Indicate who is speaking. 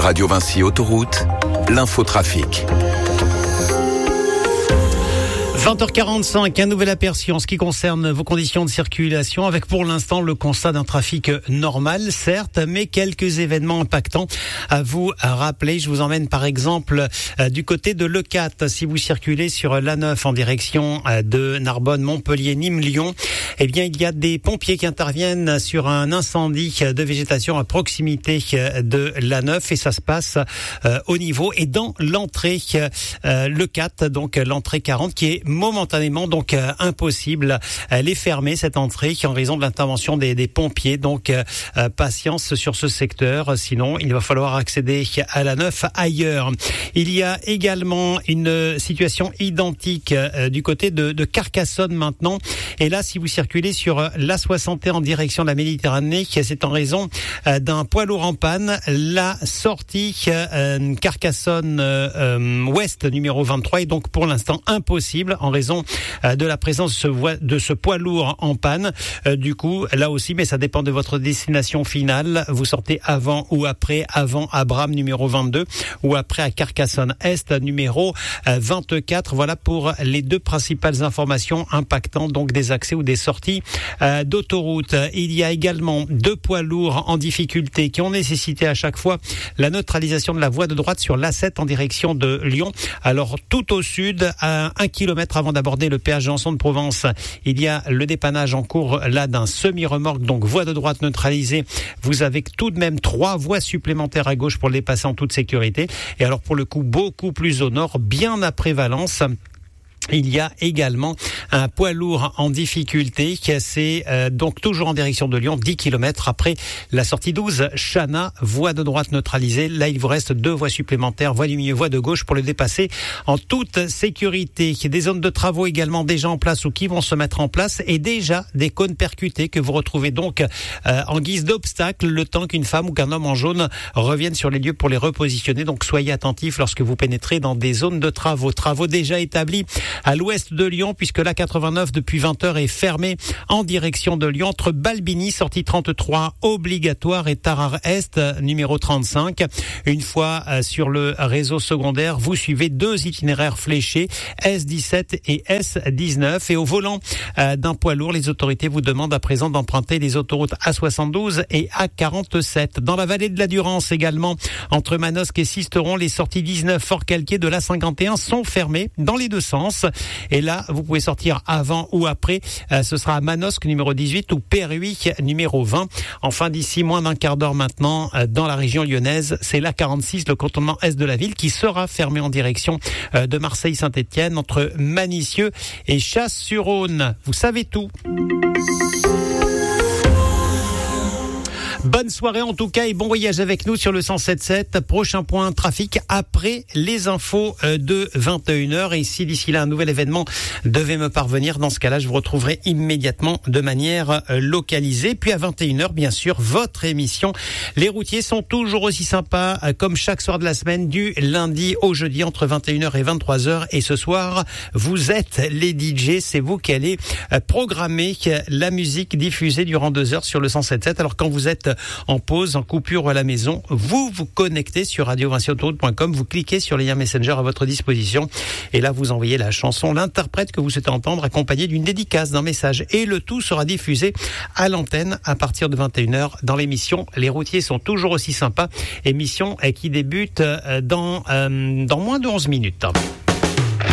Speaker 1: Radio Vinci Autoroute, l'infotrafic.
Speaker 2: 20h45, un nouvel aperçu en ce qui concerne vos conditions de circulation avec pour l'instant le constat d'un trafic normal, certes, mais quelques événements impactants à vous rappeler. Je vous emmène par exemple du côté de l'E4. Si vous circulez sur l'A9 en direction de Narbonne, Montpellier, Nîmes, Lyon, eh bien il y a des pompiers qui interviennent sur un incendie de végétation à proximité de l'A9 et ça se passe au niveau et dans l'entrée l'E4, donc l'entrée 40 qui est momentanément donc impossible. Elle est fermée cette entrée en raison de l'intervention des pompiers. Donc patience sur ce secteur, sinon il va falloir accéder à la 9 ailleurs. Il y a également une situation identique du côté de Carcassonne maintenant. Et là, si vous circulez sur l'A61 en direction de la Méditerranée, c'est en raison d'un poids lourd en panne. La sortie Carcassonne ouest numéro 23 est donc pour l'instant impossible en raison de la présence de ce poids lourd en panne. Du coup, là aussi, mais ça dépend de votre destination finale. Vous sortez avant ou après, avant à Bram numéro 22 ou après à Carcassonne Est numéro 24. Voilà pour les deux principales informations impactant donc des accès ou des sorties d'autoroute. Il y a également deux poids lourds en difficulté qui ont nécessité à chaque fois la neutralisation de la voie de droite sur l'A7 en direction de Lyon. Alors tout au sud, à 1 kilomètre avant d'aborder le péage Janson-de-Provence, il y a le dépannage en cours là d'un semi-remorque, donc voie de droite neutralisée. Vous avez tout de même 3 voies supplémentaires à gauche pour les passer en toute sécurité. Et alors pour le coup beaucoup plus au nord, bien après Valence, il y a également un poids lourd en difficulté qui c'est donc toujours en direction de Lyon, 10 km après la sortie 12, Chana, voie de droite neutralisée. Là, il vous reste 2 voies supplémentaires, voie du milieu, voie de gauche pour le dépasser en toute sécurité. Il y a des zones de travaux également déjà en place ou qui vont se mettre en place et déjà des cônes percutés que vous retrouvez donc en guise d'obstacle le temps qu'une femme ou qu'un homme en jaune revienne sur les lieux pour les repositionner. Donc soyez attentifs lorsque vous pénétrez dans des zones de travaux. Travaux déjà établis à l'ouest de Lyon, puisque la 89 depuis 20h est fermée en direction de Lyon entre Balbini, sortie 33 obligatoire et Tarare Est numéro 35. Une fois sur le réseau secondaire, vous suivez 2 itinéraires fléchés, S17 et S19. Et au volant d'un poids lourd, les autorités vous demandent à présent d'emprunter les autoroutes A72 et A47. Dans la vallée de la Durance également, entre Manosque et Sisteron, les sorties 19 Fort-Calquier de l'A51 sont fermées dans les deux sens. Et là, vous pouvez sortir avant ou après. Ce sera à Manosque numéro 18 ou Perruy numéro 20. Enfin, d'ici moins d'un quart d'heure maintenant, dans la région lyonnaise, c'est l'A46, le contournement est de la ville, qui sera fermé en direction de Marseille-Saint-Étienne entre Manicieux et Chasse-sur-Rhône. Vous savez tout. Bonne soirée en tout cas et bon voyage avec nous sur le 107.7. Prochain point trafic après les infos de 21h. Et si d'ici là un nouvel événement devait me parvenir, dans ce cas-là, je vous retrouverai immédiatement de manière localisée. Puis à 21h, bien sûr, votre émission. Les routiers sont toujours aussi sympas comme chaque soir de la semaine, du lundi au jeudi entre 21h et 23h. Et ce soir, vous êtes les DJ. C'est vous qui allez programmer la musique diffusée durant 2 heures sur le 107.7. Alors quand vous êtes en pause, en coupure ou à la maison, vous vous connectez sur radiovinciautoroute.com, vous cliquez sur les liens Messenger à votre disposition et là vous envoyez la chanson, l'interprète que vous souhaitez entendre accompagné d'une dédicace, d'un message et le tout sera diffusé à l'antenne à partir de 21h dans l'émission Les routiers sont toujours aussi sympas, émission qui débute dans moins de 11 minutes.